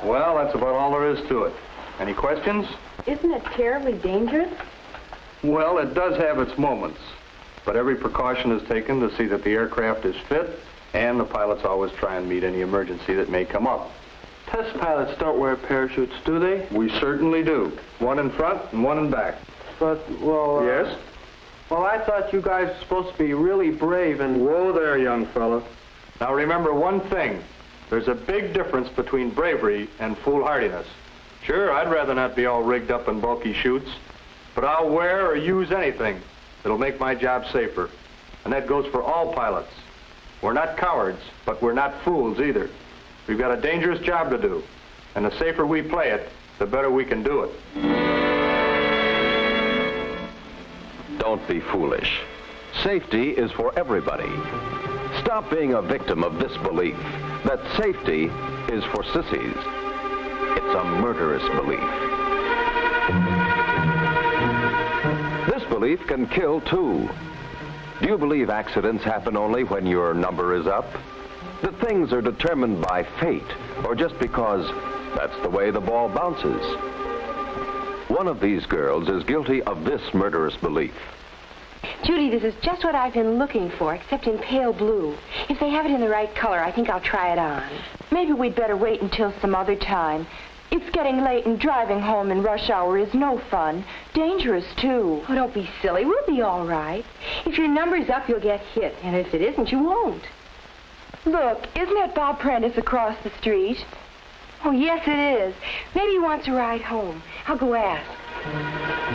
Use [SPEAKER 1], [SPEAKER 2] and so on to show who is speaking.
[SPEAKER 1] Well, that's about all there is to it. Any questions?
[SPEAKER 2] Isn't it terribly dangerous?
[SPEAKER 1] Well, it does have its moments. But every precaution is taken to see that the aircraft is fit, and the pilots always try and meet any emergency that may come up.
[SPEAKER 3] Test pilots don't wear parachutes, do they?
[SPEAKER 1] We certainly do. One in front and one in back.
[SPEAKER 3] But, well...
[SPEAKER 1] Yes?
[SPEAKER 3] Well, I thought you guys were supposed to be really brave and...
[SPEAKER 1] Whoa there, young fella. Now remember one thing. There's a big difference between bravery and foolhardiness. Sure, I'd rather not be all rigged up in bulky chutes, but I'll wear or use anything that'll make my job safer. And that goes for all pilots. We're not cowards, but we're not fools either. We've got a dangerous job to do, and the safer we play it, the better we can do it.
[SPEAKER 4] Don't be foolish. Safety is for everybody. Stop being a victim of this belief that safety is for sissies. It's a murderous belief. This belief can kill too. Do you believe accidents happen only when your number is up? That things are determined by fate, or just because that's the way the ball bounces? One of these girls is guilty of this murderous belief.
[SPEAKER 2] Judy, this is just what I've been looking for, except in pale blue. If they have it in the right color, I think I'll try it on.
[SPEAKER 5] Maybe we'd better wait until some other time. It's getting late and driving home in rush hour is no fun. Dangerous, too.
[SPEAKER 2] Oh, don't be silly. We'll be all right. If your number's up, you'll get hit. And if it isn't, you won't.
[SPEAKER 5] Look, isn't that Bob Prentice across the street?
[SPEAKER 2] Oh, yes, it is. Maybe he wants a ride home. I'll go ask.